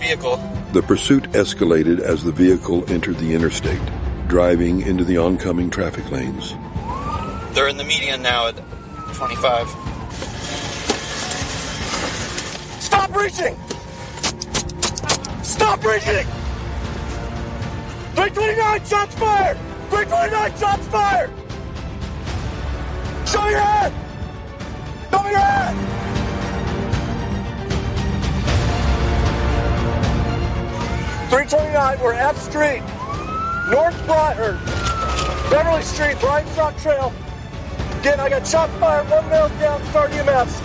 vehicle. The pursuit escalated as the vehicle entered the interstate, driving into the oncoming traffic lanes. They're in the median now at 25. Stop reaching! Stop reaching! 329, shots fired! 329, shots fired! Show your head! Show me your head! .329, we're F Street, Beverly Street, Bryant Stock Trail. Again, I got shots fired, 1 male down, start EMS.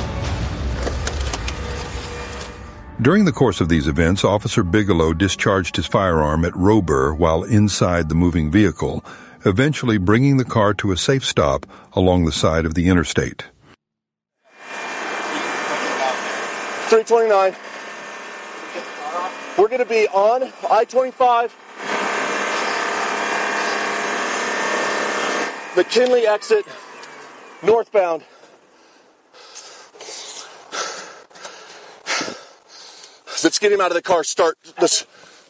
During the course of these events, Officer Bigelow discharged his firearm at Rober while inside the moving vehicle, eventually bringing the car to a safe stop along the side of the interstate. 329. We're going to be on I-25, McKinley exit, northbound. Let's get him out of the car. Start this.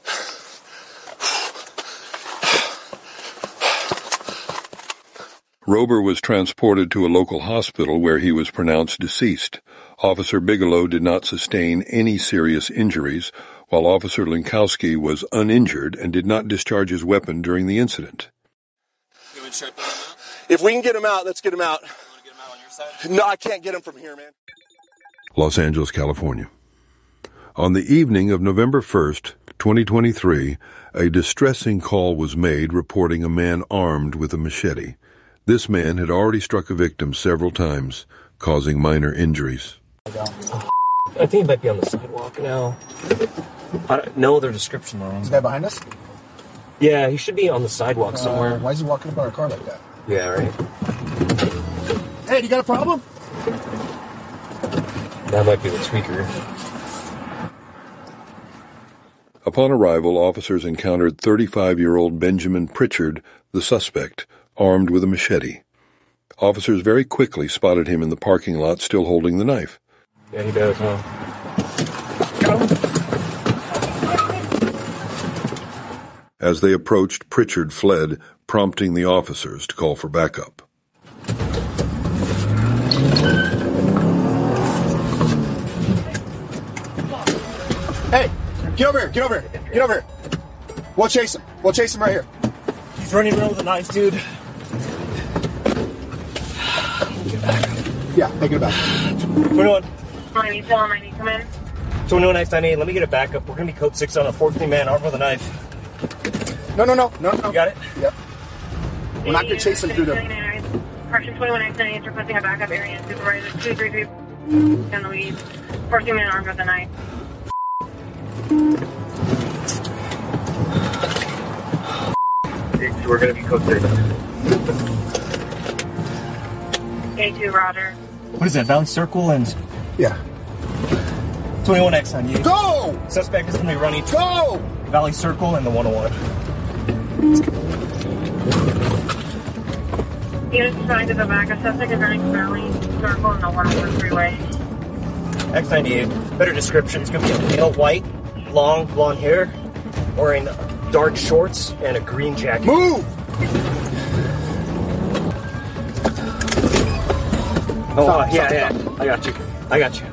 Rober was transported to a local hospital where he was pronounced deceased. Officer Bigelow did not sustain any serious injuries, while Officer Linkowski was uninjured and did not discharge his weapon during the incident. If we can get him out, let's get him out. You want to get him out on your side? No, I can't get him from here, man. Los Angeles, California. On the evening of November 1st, 2023, a distressing call was made reporting a man armed with a machete. This man had already struck a victim several times, causing minor injuries. I think he might be on the sidewalk now. I don't know their description wrong. Is the guy behind us? Yeah, he should be on the sidewalk somewhere. Why is he walking up on our car like that? Yeah, right. Hey, you got a problem? That might be the tweaker. Upon arrival, officers encountered 35-year-old Benjamin Pritchard, the suspect, armed with a machete. Officers very quickly spotted him in the parking lot still holding the knife. Yeah, he does, huh? As they approached, Pritchard fled, prompting the officers to call for backup. Hey, get over here, get over here, get over here. We'll chase him right here. He's running around with a knife, dude. Yeah, make it back. 21. I need to come in. 21 X98, let me get it back up. We're going to be code 6 on a 14-man armed with a knife. No. You got it? Yep. We're not going to chase him through the... Correction 21 X98 requesting a backup area. Supervisor 233 in the lead. 14-man armed with a knife. We're going to be code 6. A2, Roger. What is that, Valley Circle and... Yeah. 21 X98. Go! Suspect is going to be running... Go! Valley Circle and the 101. Units assigned to the backup suspect is running Valley Circle and the 101 freeway. X98. Better description. It's going to be a male white, long blonde hair, wearing dark shorts and a green jacket. Move! Oh, yeah. I got you.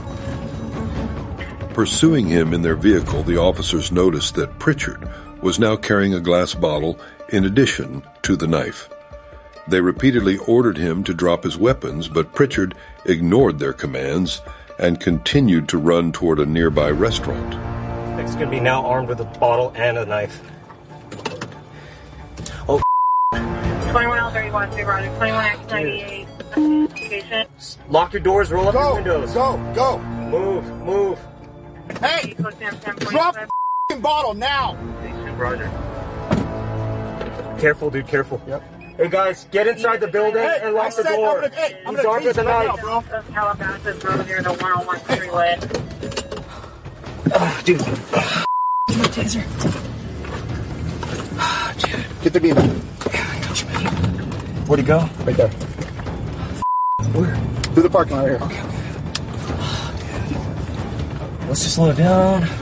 Pursuing him in their vehicle, the officers noticed that Pritchard was now carrying a glass bottle in addition to the knife. They repeatedly ordered him to drop his weapons, but Pritchard ignored their commands and continued to run toward a nearby restaurant. He's going to be now armed with a bottle and a knife. Oh, 21L31, Roger. 21X98. Lock your doors, roll up your windows. Go! Move. Hey! Drop the f***ing bottle now! Roger. Careful, dude, careful. Yep. Hey, guys, get inside the building and lock the door. I'm He's armed with a knife. bro. Calabasas Road near the 101 freeway. Dude. Taser. Dude. Get the beam out. Yeah, I got you, man. Where'd he go? Right there. Where? Through the parking lot right here. Okay. Let's just slow it down.